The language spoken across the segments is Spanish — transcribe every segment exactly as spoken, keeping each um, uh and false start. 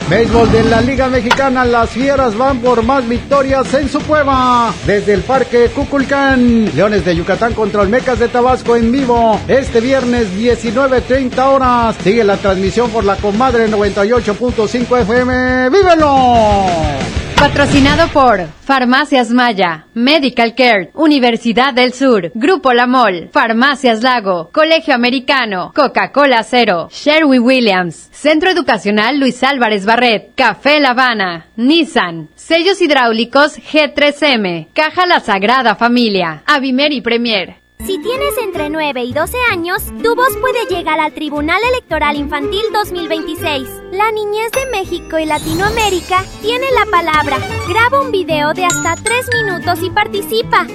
Béisbol de la Liga Mexicana, las Fieras van por más victorias en su cueva. Desde el Parque Cuculcán, Leones de Yucatán contra Olmecas de Tabasco en vivo. Este viernes diecinueve treinta horas. Sigue la transmisión por la Comadre noventa y ocho punto cinco F M. ¡Vívelo! Patrocinado por Farmacias Maya, Medical Care, Universidad del Sur, Grupo La Mol, Farmacias Lago, Colegio Americano, Coca-Cola Cero, Sherwin Williams, Centro Educacional Luis Álvarez Barret, Café La Habana, Nissan, Sellos Hidráulicos G tres M, Caja La Sagrada Familia, Avimer y Premier. Si tienes entre nueve y doce años, tu voz puede llegar al Tribunal Electoral Infantil dos mil veintiséis. La niñez de México y Latinoamérica tiene la palabra. Graba un video de hasta tres minutos y participa.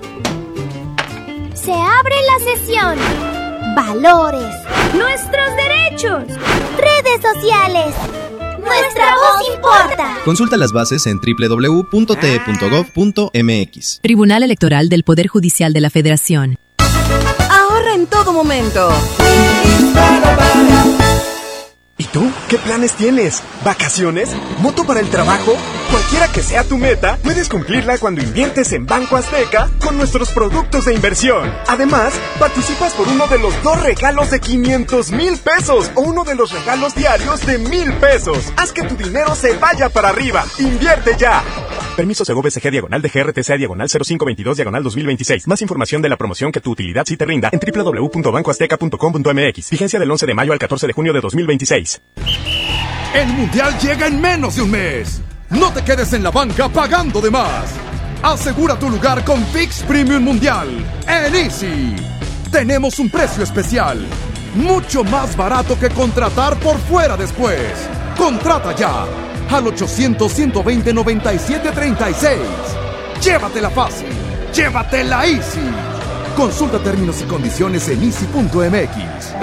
Se abre la sesión. Valores. Nuestros derechos. Redes sociales. Nuestra voz importa. Consulta las bases en doble u doble u doble u punto t e punto gov punto m x. Tribunal Electoral del Poder Judicial de la Federación. Ahorra en todo momento. ¿Y tú? ¿Qué planes tienes? ¿Vacaciones? ¿Moto para el trabajo? Cualquiera que sea tu meta, puedes cumplirla cuando inviertes en Banco Azteca con nuestros productos de inversión. Además, participas por uno de los dos regalos de quinientos mil pesos o uno de los regalos diarios de mil pesos. Haz que tu dinero se vaya para arriba. ¡Invierte ya! Permiso Segov S G diagonal de G R T C diagonal cero cinco veintidós diagonal dos mil veintiséis. Más información de la promoción que tu utilidad sí te rinda en doble u doble u doble u punto banco azteca punto com punto m x. Vigencia del once de mayo al catorce de junio de dos mil veintiséis. El Mundial llega en menos de un mes. No te quedes en la banca pagando de más. Asegura tu lugar con Fix Premium Mundial en Easy. Tenemos un precio especial, mucho más barato que contratar por fuera después. Contrata ya al ochocientos, ciento veinte, noventa y siete treinta y seis. Llévatela fácil, llévatela Easy. Consulta términos y condiciones en easy punto m x.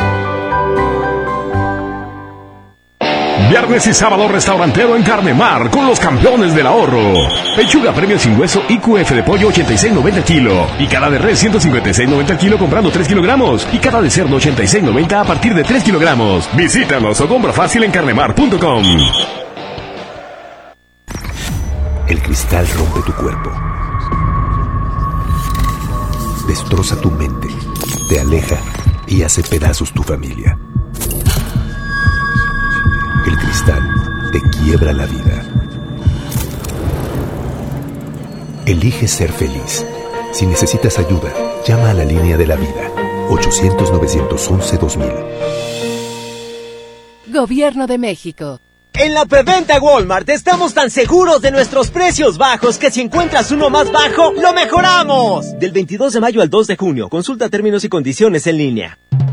Viernes y sábado restaurantero en Carnemar con los campeones del ahorro. Pechuga premium sin hueso I Q F de pollo ochenta y seis noventa el kilo. Y cada de res ciento cincuenta y seis noventa el kilo comprando tres kilogramos. Y cada de cerdo ochenta y seis noventa a partir de tres kilogramos. Visítanos o compra fácil en carnemar punto com. El cristal rompe tu cuerpo. Destroza tu mente. Te aleja y hace pedazos tu familia. El cristal te quiebra la vida. Elige ser feliz. Si necesitas ayuda, llama a la línea de la vida. ochocientos, novecientos once, dos mil. Gobierno de México. En la preventa Walmart estamos tan seguros de nuestros precios bajos que si encuentras uno más bajo, ¡lo mejoramos! Del veintidós de mayo al dos de junio. Consulta términos y condiciones en línea.